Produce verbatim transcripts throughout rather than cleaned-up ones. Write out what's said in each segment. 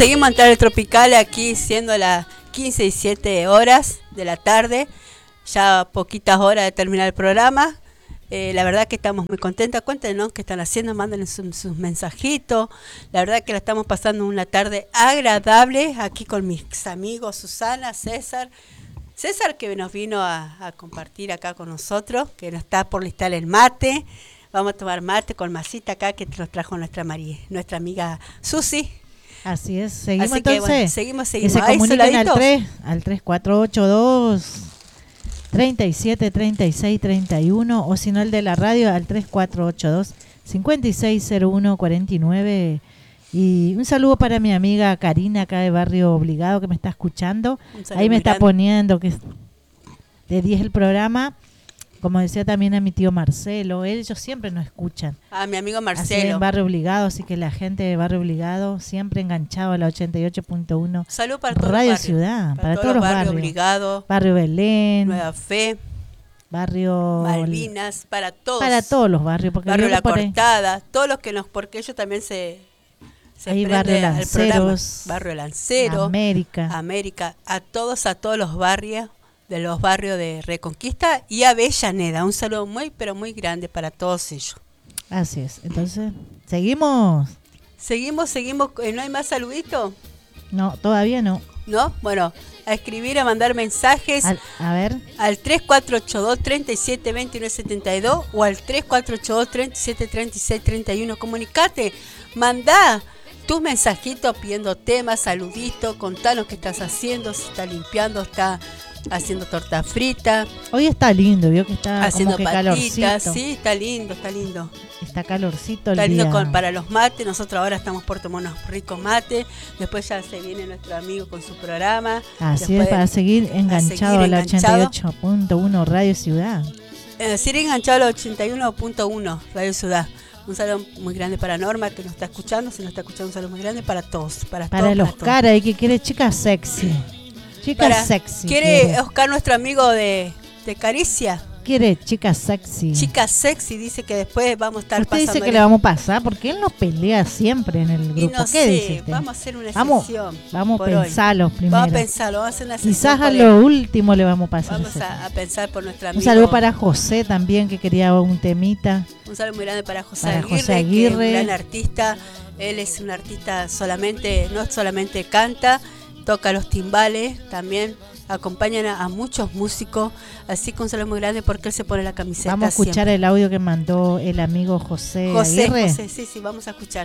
Seguimos en Tarde Tropical aquí siendo las quince y siete horas de la tarde, ya poquitas horas de terminar el programa. Eh, la verdad que estamos muy contentas. Cuéntenos qué están haciendo, mándenos sus, sus mensajitos. La verdad que la estamos pasando una tarde agradable aquí con mis amigos Susana, César. César que nos vino a, a compartir acá con nosotros, que nos está por listar el mate. Vamos a tomar mate con masita acá que nos trajo nuestra María, nuestra amiga Susi. Así es, seguimos. Así que, entonces. Bueno, seguimos, seguimos. Que se comuniquen al tres, al tres cuatro ocho dos, treinta y siete, treinta y seis, treinta y uno, o si no el de la radio al tres cuatro ocho dos, cincuenta y seis cero uno cuarenta y nueve. Y un saludo para mi amiga Karina acá de Barrio Obligado que me está escuchando. Ahí me está grande. Poniendo que es de diez el programa. Como decía también a mi tío Marcelo, ellos siempre nos escuchan. A mi amigo Marcelo. Así en Barrio Obligado, así que la gente de Barrio Obligado siempre enganchado a la ochenta y ocho punto uno. Salud para todos Radio los barrios. Ciudad, para, para todos, todos los barrios. barrios. Obligado, Barrio Belén, Nueva Fe, Barrio Malvinas, para todos. Para todos los barrios. Porque Barrio La por Cortada, ahí, todos los que nos, porque ellos también se... se ahí Barrio Lanceros, Barrio Lancero, América. América, a todos, a todos los barrios. De los barrios de Reconquista y Avellaneda. Un saludo muy, pero muy grande para todos ellos. Así es. Entonces, ¿seguimos? Seguimos, seguimos. ¿No hay más saluditos? No, todavía no. ¿No? Bueno, a escribir, a mandar mensajes. Al, a ver. Al tres cuatro ocho dos, treinta y siete, veintinueve setenta y dos o al tres cuatro ocho dos, treinta y siete, treinta y seis, treinta y uno. Comunicate, mandá tus mensajitos pidiendo temas, saluditos, contanos qué estás haciendo, si está limpiando, está... haciendo torta frita. Hoy está lindo, vio que está haciendo como que patitas, calorcito. sí, está lindo, está lindo. Está calorcito el Está lindo día. Con, para los mates. Nosotros ahora estamos por tomar unos ricos mates. Después ya se viene nuestro amigo con su programa. Así Después, es, para seguir enganchado a, a la ochenta y ocho punto uno Radio Ciudad. Eh, seguir enganchado a la ochenta y uno punto uno Radio Ciudad. Un saludo muy grande para Norma que nos está escuchando. Si nos está escuchando, un saludo muy grande para todos. Para, para todos, los para caras y que quiere chicas sexy. Chica Para, sexy. ¿Quiere, quiere Oscar, nuestro amigo de, de Caricia? Quiere chica sexy. Chica sexy, dice que después vamos a estar usted pasando. Usted dice que le vamos a pasar, porque él nos pelea siempre en el grupo. Y no ¿Qué sé, dice usted? Vamos a hacer una vamos, sesión. Vamos a pensarlo hoy. primero. Vamos a pensarlo, vamos a hacer una sesión. Quizás a lo él. último le vamos a pasar. Vamos a, a pensar por nuestra amiga. Un saludo para José también, que quería un temita. Un saludo muy grande para José para Aguirre, José Aguirre. Que es un gran artista. Él es un artista solamente, no solamente canta, toca los timbales también. Acompañan a, a muchos músicos, así que un saludo muy grande porque él se pone la camiseta. Vamos a escuchar siempre. El audio que mandó el amigo José José, Aguirre. José, sí, sí, vamos a escuchar.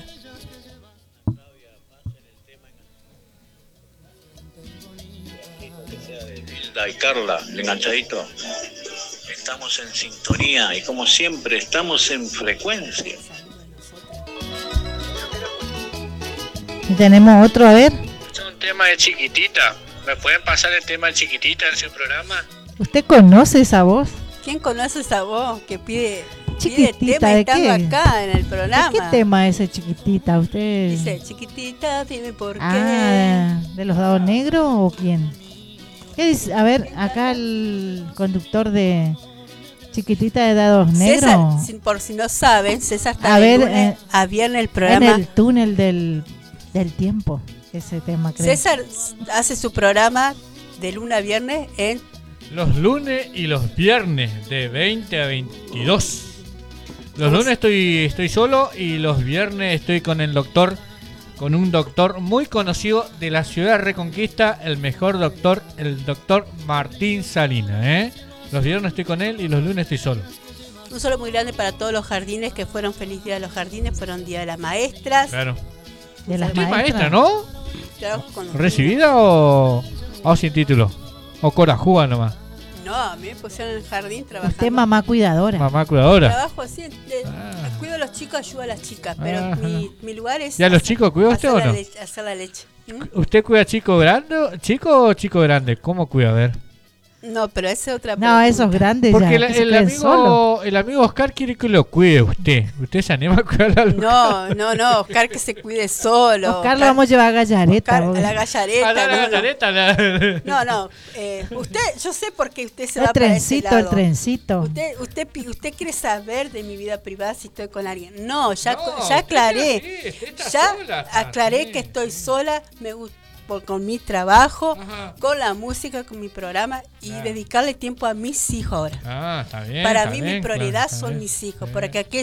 Y Carla, enganchadito. Estamos en sintonía y como siempre estamos en frecuencia. Y tenemos otro, a ver. Es un tema de Chiquitita. ¿Me pueden pasar el tema de Chiquitita en su programa? ¿Usted conoce esa voz? ¿Quién conoce esa voz que pide, Chiquitita, pide tema ¿de estando qué? acá en el programa? ¿De qué tema es ese Chiquitita? ¿Usted? Dice, Chiquitita, dime por ah, qué. ¿de los dados negros o quién? ¿Qué dice? A ver, acá el conductor de Chiquitita de dados negros. César, por si no saben, César está a de ver, lunes eh, a viernes el programa. En el túnel del, del tiempo, ese tema creo. César hace su programa de lunes a viernes en... Los lunes y los viernes de veinte a veintidós. Los lunes estoy, estoy solo y los viernes estoy con el doctor, con un doctor muy conocido de la ciudad de Reconquista, el mejor doctor, el doctor Martín Salinas, ¿eh? Los viernes estoy con él y los lunes estoy solo. Un saludo muy grande para todos los jardines que fueron feliz día de los jardines, fueron día de las maestras. Claro. De las maestras, maestra, ¿no? Claro, con ¿Recibida o, o sin título? ¿O corajuda nomás? No, a mí me pusieron en el jardín trabajando. Usted mamá cuidadora. Mamá cuidadora. Trabajo así, de, ah. cuido a los chicos, ayudo a las chicas, pero ah, mi, mi lugar es... ¿Y a los chicos cuida usted o no? Leche, hacer la leche. ¿Mm? ¿Usted cuida chico grande, chico o chico grande? ¿Cómo cuida? A ver. No, pero esa es otra No, pregunta. esos grandes Porque ya, el, que se el queden amigo, solos. el amigo Oscar quiere que lo cuide usted. ¿Usted se anima a cuidar al No, no, no, Oscar que se cuide solo. Oscar lo vamos a llevar a Gallareta. Oscar, vos. a la A gallareta. la no, no. gallareta, la- No, no, eh, usted, yo sé por qué usted se El va para ese trencito, lado. el trencito. Usted, usted, pi- usted quiere saber de mi vida privada si estoy con alguien. No, ya, No, co- usted ya aclaré. está así, usted está Ya sola, está aclaré así. que estoy sola, me gusta con mi trabajo, Ajá. con la música, con mi programa y Ah. dedicarle tiempo a mis hijos ahora. Ah, está bien. Para está mí bien, mi claro, prioridad está son bien, mis hijos, está porque bien. aquí